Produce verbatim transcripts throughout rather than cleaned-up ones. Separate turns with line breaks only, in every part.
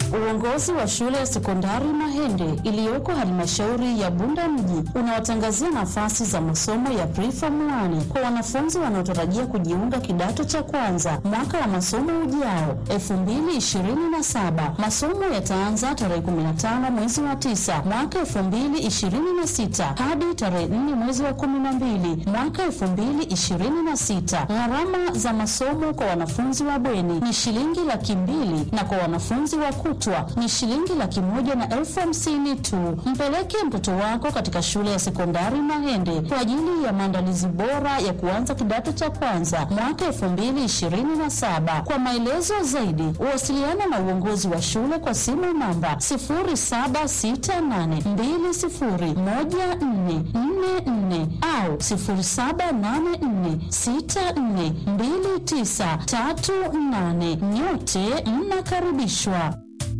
Uongozi wa shule ya sekondari Mahende iliyoko halmashauri ya Bunda mji unawatangazia nafasi za masomo ya Pre-Form one kwa wanafunzi wanaotarajia kujiunga kidato cha kwanza mwaka wa masomo ujao elfu mbili ishirini na saba. Masomo yataanza tarehe kumi na tano mwezi wa tisa mwaka elfu mbili ishirini na sita hadi tarehe nne mwezi wa kumi na mbili mwaka elfu mbili ishirini na sita. Gharama za masomo kwa wanafunzi wa bweni ni shilingi laki mbili na kwa wanafunzi wa kutwa ni shilingi laki moja na elfu hamsini tu. Mpeleke mtoto wako katika shule ya sekondari Mahende kwa ajili ya maandalizi bora ya kuanza kidato cha kwanza mwaka elfu mbili ishirini na saba. Kwa maelezo zaidi, wasiliana na uongozi wa shule kwa simu namba sifuri saba sita nane mbili sifuri moja nne nne nne au sifuri saba nane nne sita nne mbili tisa tatu nane. Nyote mnakaribishwa.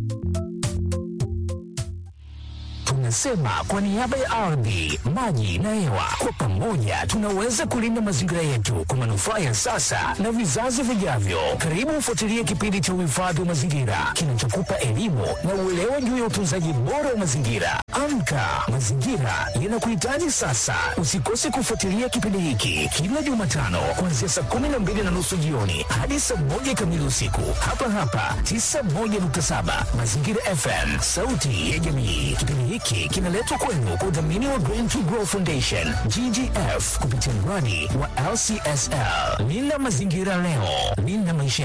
Tunasema kwa niaba ya ardhi, maji na hewa, kwa pamoja tunaweza kulinda mazingira yetu kwa manufaa ya sasa na vizazi vijavyo. Karibu ufuatilie kipindi cha uhifadhi wa mazingira kinachokupa elimu na uelewa juu ya utunzaji bora wa mazingira. Amka, mazingira yanakuhitaji sasa. Usikose kufuatilia kipindi hiki kila Jumatano kuanzia saa kumi na mbili na nusu jioni hadi saa moja kamili usiku, hapa hapa tisini na moja nukta saba Mazingira F M, sauti ya jamii. Kipindi hiki kinaletwa kwenu kwa udhamini wa Green to Grow Foundation G G F kupitia mradi wa L C S L. Linda mazingira leo, linda maisha.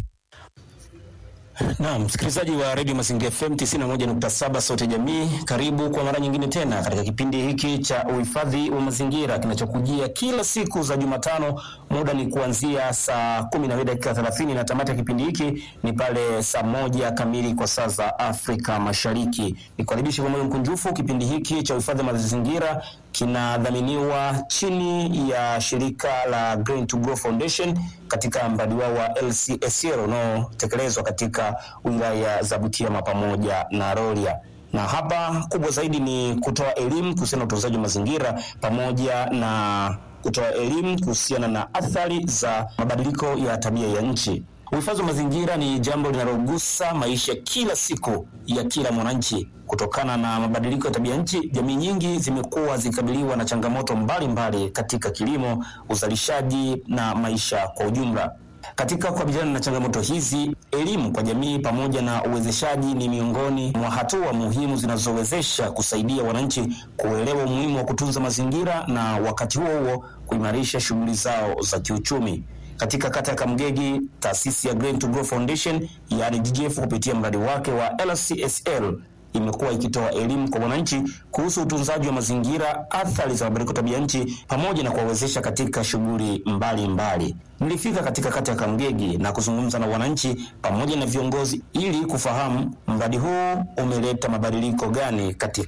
Na msikilizaji wa Radio Mazingira F M tisini na moja nukta saba sauti ya jamii, karibu kwa mara nyingine tena katika kipindi hiki cha uhifadhi wa mazingira kinachokujia kila siku za Jumatano. Muda ni kuanzia saa kumi na mbili dakika thelathini na tamati ya kipindi hiki ni pale saa moja kamili kwa saa za Afrika Mashariki. Nikukaribisha kwa moyo mkunjufu. Kipindi hiki cha uhifadhi wa mazingira kinadhaminiwa chini ya shirika la Green to Grow Foundation katika mradi wao wa L C S L unaotekelezwa katika wilaya za Butiama pamoja na Rorya. Na hapa kubwa zaidi ni kutoa elimu kuhusiana na utunzaji wa mazingira pamoja na kutoa elimu kuhusiana na athari za mabadiliko ya tabia ya nchi. Uhifadhi wa mazingira ni jambo linalogusa maisha kila siku ya kila mwananchi. Kutokana na mabadiliko ya tabia nchi, jamii nyingi zimekuwa zikikabiliwa na changamoto mbalimbali mbali katika kilimo, uzalishaji na maisha kwa ujumla. Katika kukabiliana na changamoto hizi, elimu kwa jamii pamoja na uwezeshaji ni miongoni mwa hatua muhimu zinazowezesha kusaidia wananchi kuelewa umuhimu wa kutunza mazingira na wakati huo huo kuimarisha shughuli zao za kiuchumi. Katika kata ya Kamgegi, taasisi ya Green to Grow Foundation yani G G F kupitia mradi wake wa L C S L imekuwa ikitoa elimu kwa wananchi kuhusu utunzaji wa mazingira, athari za mabadiliko ya tabia nchi pamoja na kuwawezesha katika shughuli mbalimbali. Nilifika katika kata ya Kamgegi na kuzungumza na wananchi pamoja na viongozi ili kufahamu mradi huu umeleta mabadiliko gani katika